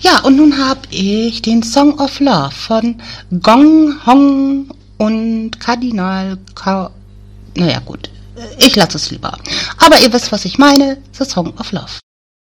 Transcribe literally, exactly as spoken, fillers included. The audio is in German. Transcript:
Ja, und nun habe ich den Song of Love von Gong Hong und Kardinal Ka... Naja gut, ich lasse es lieber. Aber ihr wisst, was ich meine. The Song of Love.